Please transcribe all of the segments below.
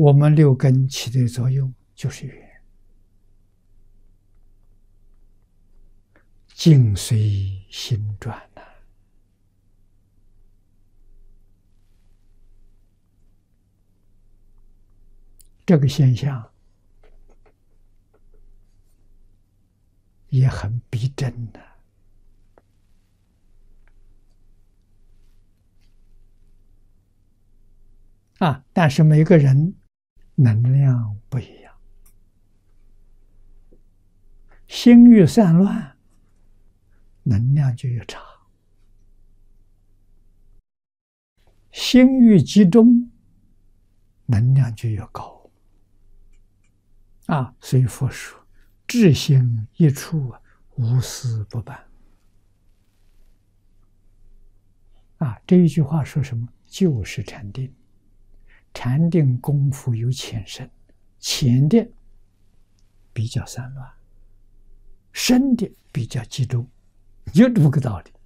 我们六根起的作用就是缘，境随心转呐。这个现象也很逼真的但是每个人能量不一样，心越散乱，能量就越差；心越集中，能量就越高。所以佛说：“至心一处，无事不办。”这一句话说什么？就是禅定。禅定功夫有浅深，浅的比较散乱，深的比较集中，就这么个道理。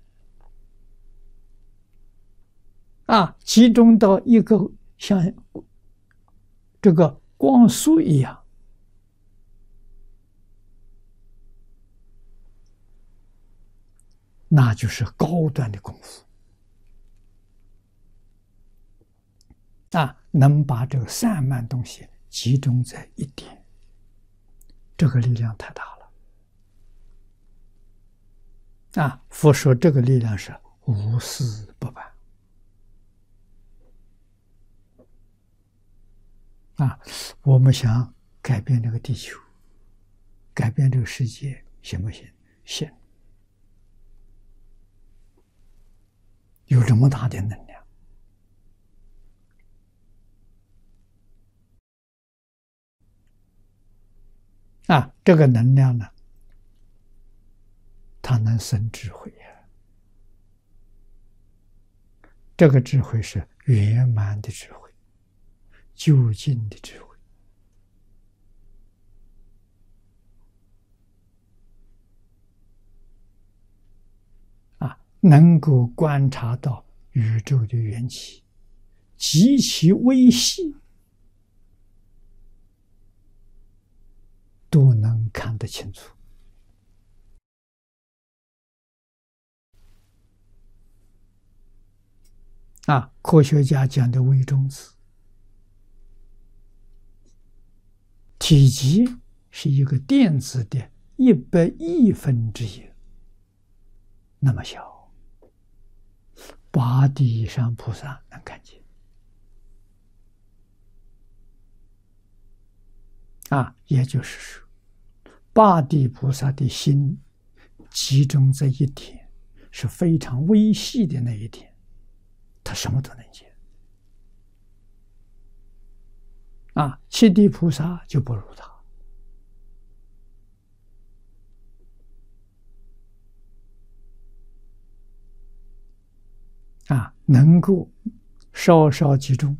集中到一个像这个光速一样，那就是高端的功夫。能把这个散漫东西集中在一点，这个力量太大了。佛说这个力量是无事不办。我们想改变这个地球，改变这个世界，行不行？行。有这么大的能量。这个能量呢，它能生智慧呀。这个智慧是圆满的智慧，究竟的智慧。能够观察到宇宙的缘起，极其微细，都能看得清楚。科学家讲的微中子，体积是一个电子的100亿分之一，那么小。八地以上菩萨能看见。也就是说，八地菩萨的心集中在一点，是非常微细的那一点，他什么都能见。七地菩萨就不如他。能够稍稍集中，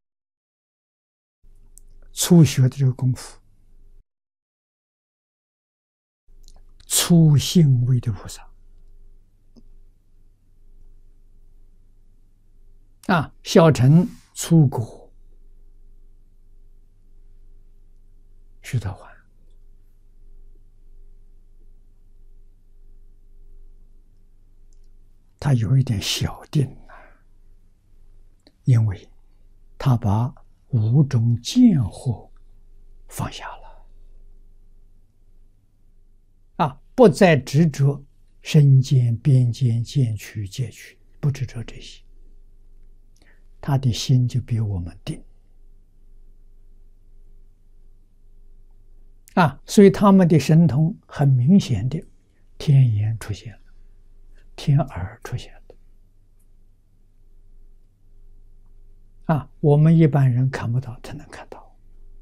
初学的这个功夫，粗性位的菩萨，小乘粗果，须陀洹，他有一点小定。因为他把5种见惑放下了，不再执着身见、边见、见取、戒取，不执着这些，他的心就比我们定。所以他们的神通很明显的，天眼出现了，天耳出现了。我们一般人看不到，他能看到。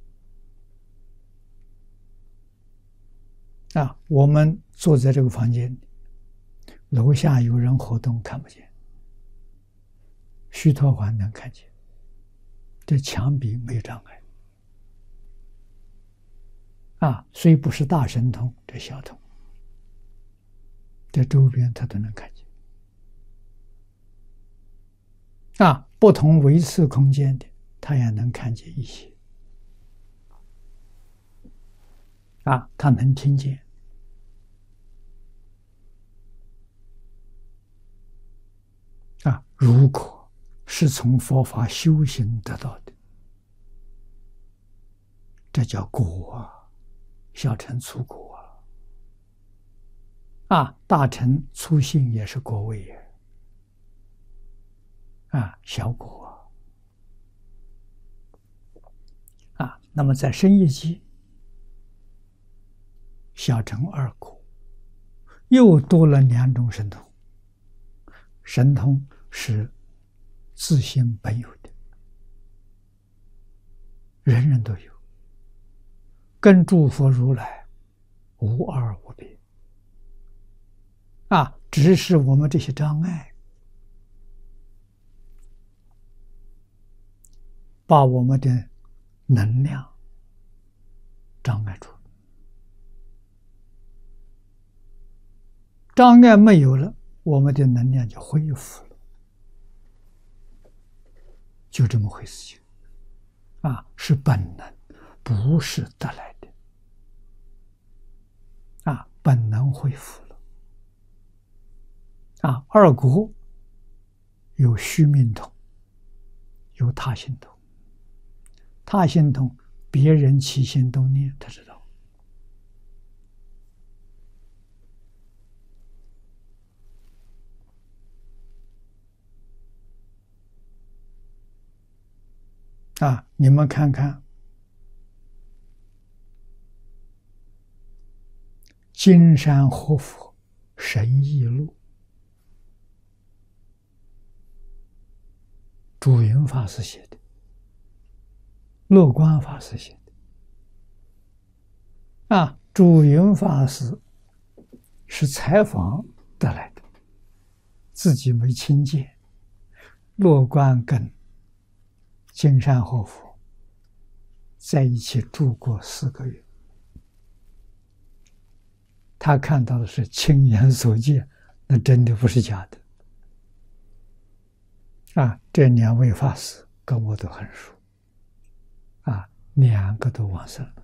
我们坐在这个房间里，楼下有人活动看不见，须陀洹能看见。这墙壁没有障碍。虽不是大神通，这小通，在周边他都能看见。不同维次空间的，他也能看见一些。 啊，他能听见。啊，如果是从佛法修行得到的，这叫果啊，小乘粗果啊，啊，大乘粗信也是果位也，啊，小果啊，那么在深业期，小乘二果，又多了2种神通。神通是自性本有的，人人都有，跟诸佛如来无二无别。啊，只是我们这些障碍，把我们的能量障碍住了。障碍没有了，我们的能量就恢复了，就这么回事情。啊，是本能，不是得来的。啊，本能恢复了。啊，二果有虚命通，有他心通。他心通，别人起心动念，他知道。啊，你们看看，金山活佛神异录，主云法师写的，乐观法师写的。啊，主云法师是采访得来的，自己没亲见。乐观跟金山活佛在一起住过4个月，他看到的是亲眼所见，那真的不是假的。啊，这2位法师跟我都很熟，啊，2个都往生了。